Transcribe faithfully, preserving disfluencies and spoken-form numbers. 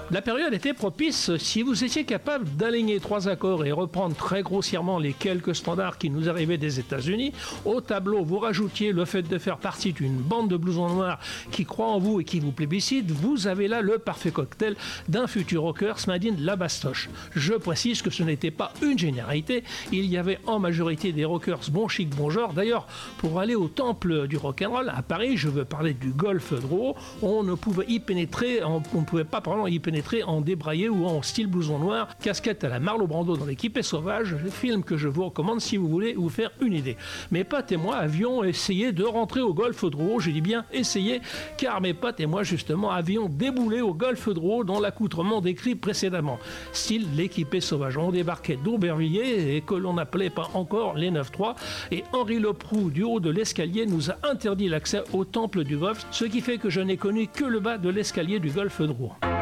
La période était propice si vous étiez capable d'aligner trois accords et reprendre très grossièrement les quelques standards qui nous arrivaient des États-Unis. Au tableau, vous rajoutiez le fait de faire partie d'une bande de blousons noirs qui croient en vous et qui vous plébiscite. Vous avez là le parfait cocktail d'un futur rocker made in la bastoche. Je précise que ce n'était pas une généralité. Il y avait en majorité des rockers bon chic, bon genre. D'ailleurs, pour aller au temple du rock'n'roll à Paris, je veux parler du Golf Drouot, on ne pouvait y pénétrer, on ne pouvait pas pardon, y pénétrer en débraillé ou en style blouson noir, casquette à la Marlon Brando dans l'équipe est sauvage, film que je vous recommande si vous voulez vous faire une idée. Mes potes et moi avions essayé de rentrer au Golf Drouot, je dis bien essayé, car mes potes et moi justement avions déboulé au Golf Drouot dans l'accoutrement décrit précédemment. Style l'équipé sauvage. On débarquait d'Aubervilliers et que l'on n'appelait pas encore les neuf trois et Henri Leproux du haut de l'escalier nous a interdit l'accès au temple du Golf, ce qui fait que je n'ai connu que le bas de l'escalier du Golf Drouot.